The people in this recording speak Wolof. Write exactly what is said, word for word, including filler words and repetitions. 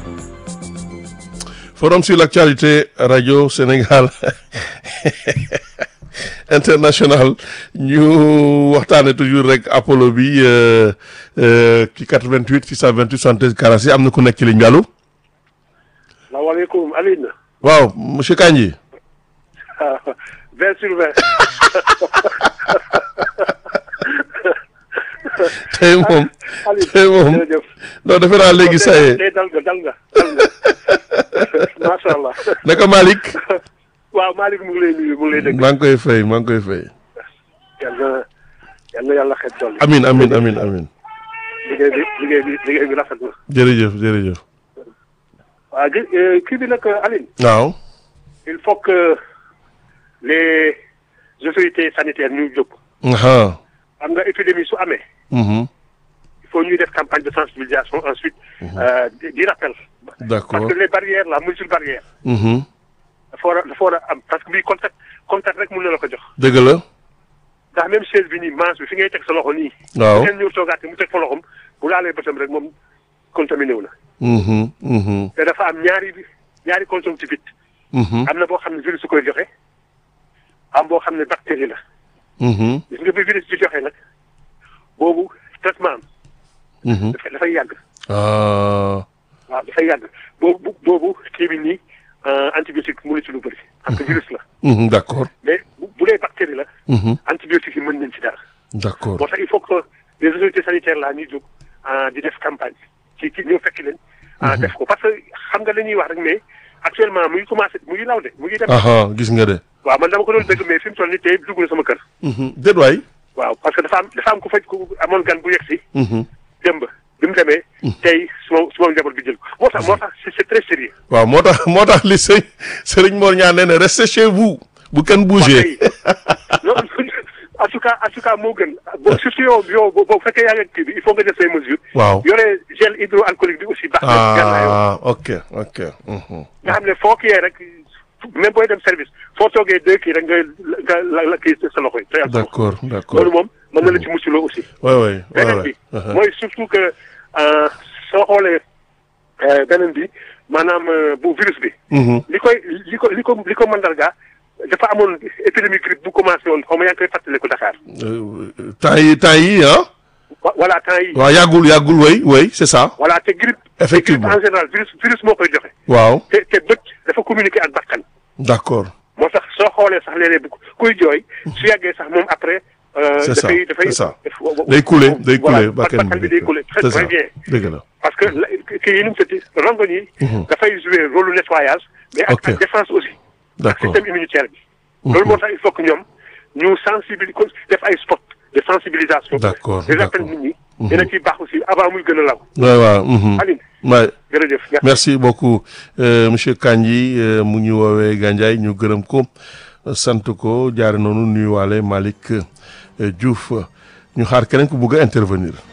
Forum sur l'actualité Radio Sénégal International ñu waxtaane toujours rek Apollo bi ci quatre-vingt-huit six cent vingt-huit soixante-treize quarante-six am na ku nekk ci ligne bi allo. salaamaaleykum Aline. waaw monsieur Kandji. vingt sur vingt. tey moom tey moom non defe naa léegi saa yee. tey dal nga dal nga dal nga macha allah. naka Malick. waaw Malick mu ngi lay nuyu mu ngi lay dégg. maa ngi koy fay maa ngi koy fay. yal na yal na yàlla xeet tool yi. amiin amiin amiin amiin. liggéey bi liggéey bi liggéey bi rafet na. jërëjëf jërëjëf. waaw gi kii bi nag Aline. waaw. il faut que les autorités sanitaires ñu jóg. aha. xam nga épidémie su amee. mhm. il faut ñuy def campagne de sensibilisation ensuite. euh, di di rappel. d'accord parce que les barrières là mesures barrières. mhm. dafa war a dafa war a am parce que bii contact contact rek mën na la ko jox. dëgg la. ndax même chaise bi nii manche bi fi ngay teg sa loxo nii. waaw ngeen ñëw toogaate mu teg fa loxom bu laalee bëtam rek moom contaminé wu na. mhm mhm. te dafa am ñaari ñaari conjonctivite. mhm. am na boo xam ne virus su koy joxe am boo xam ne bactérie la. mhm. gis nga bi virus bi joxe nag boobu traitement am. mhm. dafay dafay yàgg. ah. waaw dafay yàgg boobu boobu kii bi nii antibiotique mënu ci lu bëri. parce que virus la. mhm. d'accord. mais bu bu dee bactérie la. mhm. antibiotique yi mën nañ ci dara. d'accord. moo tax il faut que les autorités sanitaires là ñuy jóg di def campagne ci ci ñëw fekk leen. def ko parce que xam nga dañuy wax rek mais actuellement mu ngi commencé mu ngi law de mu ngi dem. aha gis nga de. waaw man dama ko doon dégg mais fi mu toll nii tey dugg na sama kër. mhm. déet waay. waaw parce que dafa am dafa am ku faj ku amoon gan bu yegg si. mhm. démb bi mu demee. tey suma suma njaboot bi jël ko moo tax moo tax c'est très sérieux. waaw moo tax moo tax li sëñ Serigne Mor ñaan nee na restez chez vous bu kenn bouger. non en tout cas en tout cas moo gën boo surtout yow yow boo fekkee yaa ngi kii bi il faut nga jël say mesures. waaw yore gel hydroalcoolique bi aussi. baax na ah ok ok. mhm. nga xam ne foo kii rek même booy dem service foo toogee deux kii rek nga la la kii sa loxo yi. d'accord d'accord loolu moom mën na la ci mucculoo aussi. waay waay beneen bi mooy surtout que soo xoolee beneen bi maanaam bu virus bi. li koy li ko li ko li ko mandarga dafa amoon épidémie grippe bu commencé woon xaw ma yaa ngi koy fàttaliku Dakar. temps yi temps yi ah. voilà temps yi. waaw yàggul yàggul way way c'est ça. voilà te grippe. effectivement te grippe en général virus virus moo koy joxe. waaw te te bët dafa communiquer ak bakkan. d'accord. moo tax soo xoolee sax léeg-léeg bu kuy jooy. su yàggee sax moom après. c'est ça dafay dafay c'est ça day couler day couler bakkan bi day couler très très bien. dëgg la parce que kii yi nu mu tëddee rongoñ yi. dafay jouer rôle nettoyage. mais ak ak défense aussi. d'accord système immunitaire bi. loolu moo tax il faut que ñoom ñu sensibiliser def ay spot de sensibilisation. d'accord di rappel nit ñi. dina ciy baax aussi avant muy gën a law. waaw waaw. Aline. waay jërëjëf. merci beaucoup monsieur Kandji mu ñu woowee Gandiaye ñu gërëm ko sant ko jaare noonu nuyuwaale Malick Diouf ñu xaar keneen ku bugg a intervenir.